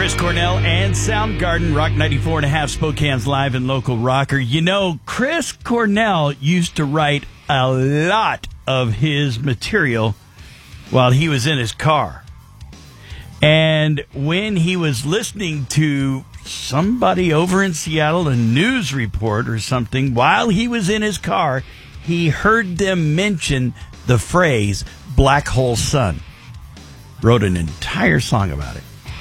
Chris Cornell and Soundgarden, Rock 94.5, Spokane's live and local rocker. You know, Chris Cornell used to write a lot of his material while he was in his car. And when he was listening to somebody over in Seattle, a news report or something, while he was in his car, he heard them mention the phrase Black Hole Sun. Wrote an entire song about it.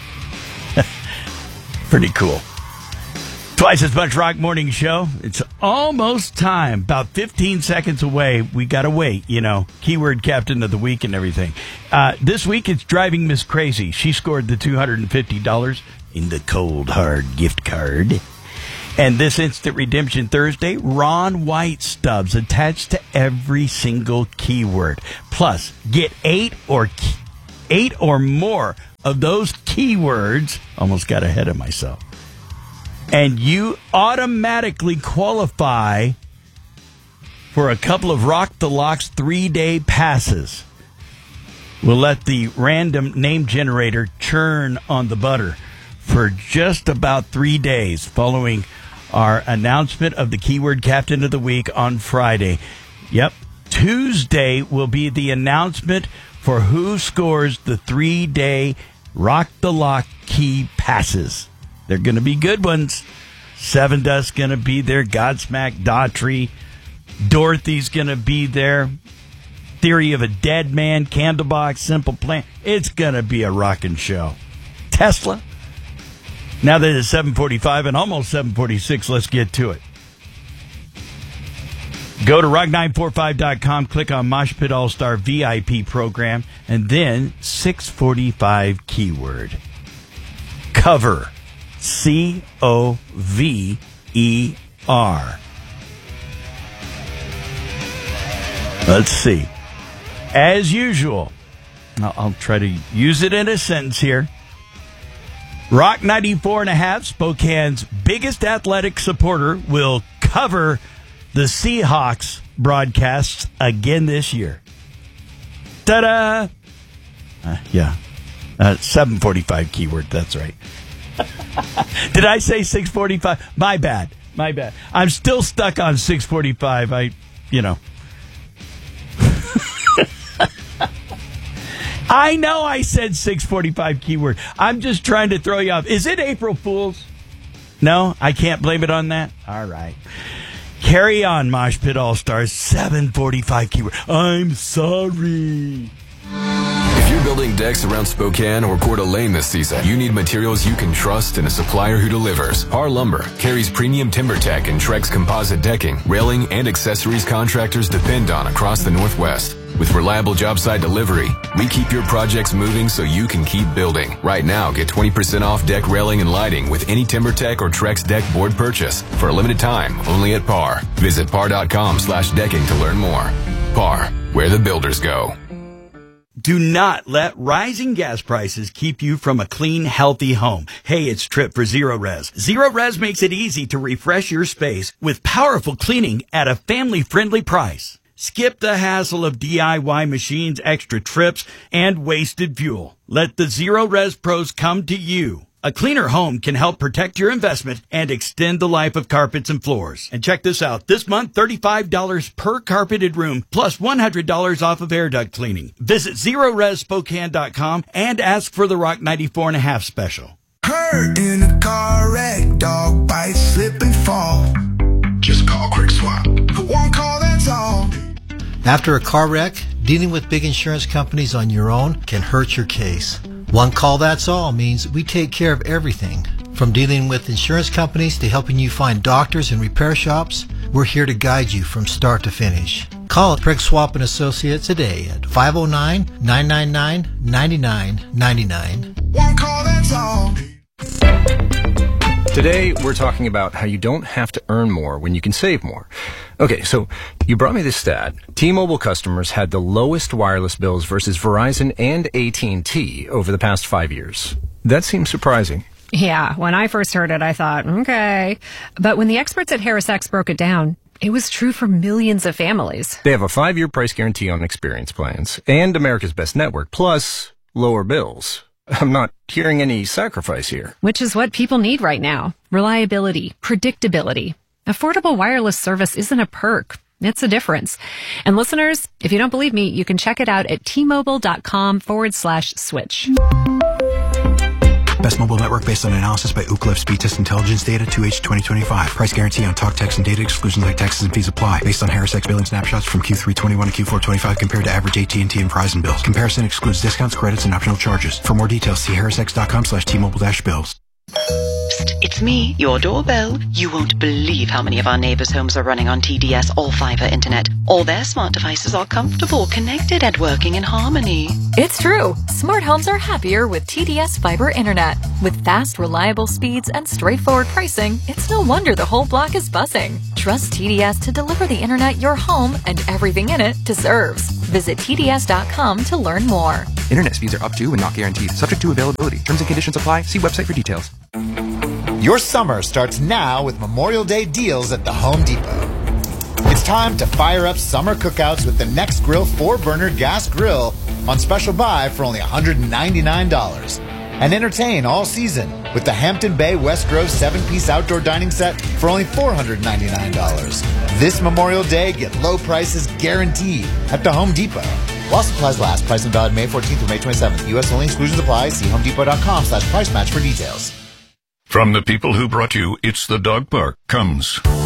Pretty cool. Twice as much rock morning show. It's almost time. About 15 seconds away. We got to wait, you know. Keyword captain of the week and everything. This week it's Driving Miss Crazy. She scored the $250 in the Cold Hard gift card. And this Instant Redemption Thursday, Ron White stubs attached to every single keyword. Plus, get eight or more of those keywords. Almost got ahead of myself. And you automatically qualify for a couple of Rock the Locks 3-day passes. We'll let the random name generator churn on the butter for just about 3 days following our announcement of the Keyword Captain of the Week on Friday. Yep, Tuesday will be the announcement for who scores the 3-day Rock the Lock key passes. They're going to be good ones. Seven Dust's going to be there. Godsmack, Daughtry. Dorothy's going to be there. Theory of a Dead Man, Candlebox, Simple Plan. It's going to be a rockin' show. Tesla. Now that it's 7:45 and almost 7:46, let's get to it. Go to rock945.com, click on Mosh Pit All-Star VIP program, and then 645 keyword. Cover. C-O-V-E-R. Let's see. As usual, I'll try to use it in a sentence here. Rock 94.5, Spokane's biggest athletic supporter, will cover the Seahawks broadcasts again this year. Ta-da! 745 keyword, that's right. Did I say 645? My bad. I'm still stuck on 645. I know I said 645 keyword. I'm just trying to throw you off. Is it April Fool's? No, I can't blame it on that? All right. Carry on, Mosh Pit All-Stars, 745 keyword. I'm sorry. If you're building decks around Spokane or Coeur d'Alene this season, you need materials you can trust and a supplier who delivers. Par Lumber carries premium TimberTech and Trex composite decking, railing, and accessories contractors depend on across the Northwest. With reliable job site delivery, we keep your projects moving so you can keep building. Right now, get 20% off deck railing and lighting with any TimberTech or Trex deck board purchase for a limited time only at Par. Visit par.com/decking to learn more. Par, where the builders go. Do not let rising gas prices keep you from a clean, healthy home. Hey, it's Trip for Zero Res. Zero Res makes it easy to refresh your space with powerful cleaning at a family-friendly price. Skip the hassle of DIY machines, extra trips, and wasted fuel. Let the Zero Res pros come to you. A cleaner home can help protect your investment and extend the life of carpets and floors. And check this out. This month, $35 per carpeted room, plus $100 off of air duct cleaning. Visit ZeroResSpokane.com and ask for the Rock 94.5 special. Hurt in a car wreck, dog bite, slip and fall. Just call Quick Swap. One call, that's all. After a car wreck, dealing with big insurance companies on your own can hurt your case. One call, that's all means we take care of everything. From dealing with insurance companies to helping you find doctors and repair shops, we're here to guide you from start to finish. Call Craig Swap & Associates today at 509-999-9999. One call, that's all. Today, we're talking about how you don't have to earn more when you can save more. Okay, so you brought me this stat. T-Mobile customers had the lowest wireless bills versus Verizon and AT&T over the past 5 years. That seems surprising. Yeah, when I first heard it, I thought, okay. But when the experts at HarrisX broke it down, it was true for millions of families. They have a 5-year price guarantee on experience plans and America's Best Network, plus lower bills. I'm not hearing any sacrifice here. Which is what people need right now. Reliability, predictability. Affordable wireless service isn't a perk. It's a difference. And listeners, if you don't believe me, you can check it out at T-Mobile.com/switch. Best mobile network based on analysis by Ookla Speed Test Intelligence Data 2H 2025. Price guarantee on talk, text, and data. Exclusions like taxes and fees apply. Based on HarrisX billing snapshots from Q3 21 to Q4 25 compared to average AT&T and Verizon bills. Comparison excludes discounts, credits, and optional charges. For more details, see harrisx.com/T-Mobile-bills. Psst, it's me, your doorbell. You won't believe how many of our neighbors' homes are running on TDS all-fiber internet. All their smart devices are comfortable, connected, and working in harmony. It's true. Smart homes are happier with TDS fiber internet. With fast, reliable speeds and straightforward pricing, it's no wonder the whole block is buzzing. Trust TDS to deliver the internet your home and everything in it deserves. Visit TDS.com to learn more. Internet speeds are up to and not guaranteed. Subject to availability. Terms and conditions apply. See website for details. Your summer starts now with Memorial Day deals at the Home Depot. It's time to fire up summer cookouts with the Nextgrill 4-burner gas grill on special buy for only $199. And entertain all season with the Hampton Bay West Grove 7-piece outdoor dining set for only $499. This Memorial Day, get low prices guaranteed at the Home Depot. While supplies last, price and valid May 14th through May 27th. U.S. only, exclusions apply. See HomeDepot.com/price match for details. From the people who brought you It's the Dog Park comes